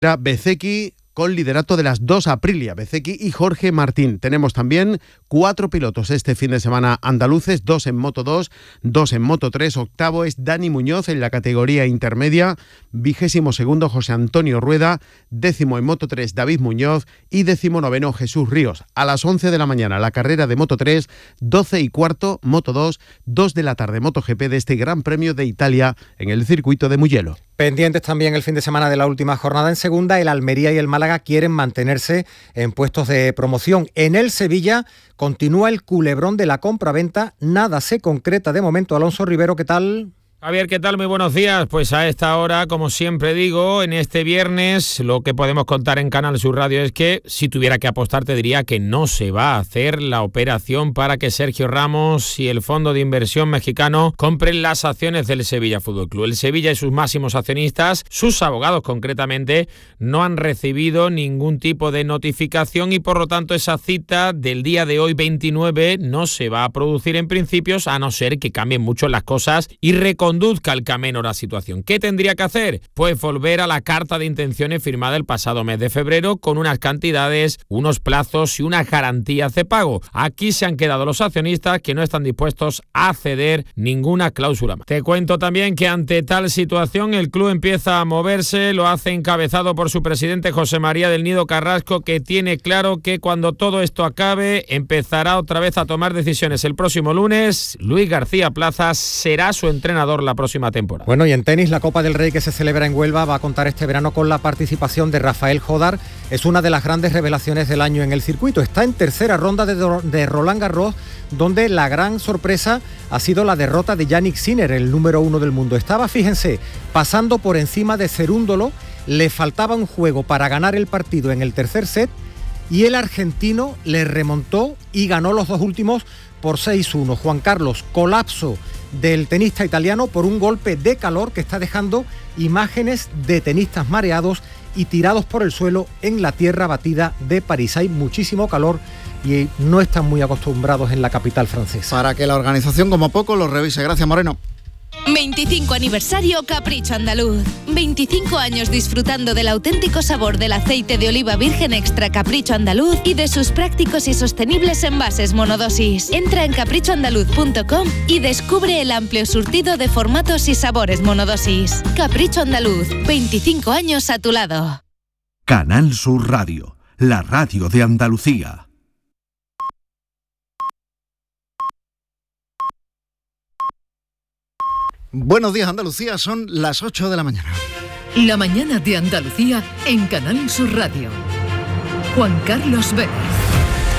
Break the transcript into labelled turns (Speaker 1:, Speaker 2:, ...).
Speaker 1: Bezzecchi con liderato de las dos Aprilia, Bezzecchi y Jorge Martín. Tenemos también 4 pilotos este fin de semana andaluces, 2 en Moto2, 2 en Moto3. Octavo es Dani Muñoz en la categoría intermedia, 22º José Antonio Rueda, 10º en Moto3 David Muñoz y 19º Jesús Ríos. A las 11 de la mañana la carrera de Moto3, 12:15 Moto2, 2 de la tarde MotoGP de este Gran Premio de Italia en el circuito de Mugello.
Speaker 2: Pendientes también el fin de semana de la última jornada en segunda. El Almería y el Málaga quieren mantenerse en puestos de promoción. En el Sevilla continúa el culebrón de la compraventa. Nada se concreta de momento. Alonso Rivero, ¿qué tal?
Speaker 3: Javier, ¿qué tal? Muy buenos días. Pues a esta hora, como siempre digo, en este viernes, lo que podemos contar en Canal Sur Radio es que, si tuviera que apostar, te diría que no se va a hacer la operación para que Sergio Ramos y el fondo de inversión mexicano compren las acciones del Sevilla Fútbol Club. El Sevilla y sus máximos accionistas, sus abogados concretamente, no han recibido ningún tipo de notificación y, por lo tanto, esa cita del día de hoy, 29, no se va a producir en principios, a no ser que cambien mucho las cosas y reconduzca al camino la situación. ¿Qué tendría que hacer? Pues volver a la carta de intenciones firmada el pasado mes de febrero con unas cantidades, unos plazos y unas garantías de pago. Aquí se han quedado los accionistas que no están dispuestos a ceder ninguna cláusula más. Te cuento también que ante tal situación el club empieza a moverse, lo hace encabezado por su presidente José María del Nido Carrasco, que tiene claro que cuando todo esto acabe empezará otra vez a tomar decisiones. El próximo lunes, Luis García Plaza será su entrenador la próxima temporada.
Speaker 2: Bueno, y en tenis, la Copa del Rey que se celebra en Huelva va a contar este verano con la participación de Rafael Jodar. Es una de las grandes revelaciones del año en el circuito. Está en tercera ronda de Roland Garros, donde la gran sorpresa ha sido la derrota de Jannik Sinner, el número 1 del mundo. Estaba, fíjense, pasando por encima de Cerúndolo, le faltaba un juego para ganar el partido en el tercer set y el argentino le remontó y ganó los dos últimos por 6-1. Juan Carlos, colapso del tenista italiano por un golpe de calor que está dejando imágenes de tenistas mareados y tirados por el suelo en la tierra batida de París. Hay muchísimo calor y no están muy acostumbrados en la capital francesa.
Speaker 4: Para que la organización como poco lo revise. Gracias, Moreno.
Speaker 5: 25 aniversario Capricho Andaluz. 25 años disfrutando del auténtico sabor del aceite de oliva virgen extra Capricho Andaluz y de sus prácticos y sostenibles envases monodosis. Entra en caprichoandaluz.com y descubre el amplio surtido de formatos y sabores monodosis. Capricho Andaluz, 25 años a tu lado.
Speaker 6: Canal Sur Radio, la radio de Andalucía.
Speaker 4: Buenos días, Andalucía, son las 8 de la mañana.
Speaker 7: La mañana de Andalucía en Canal Sur Radio. Juan Carlos Vélez.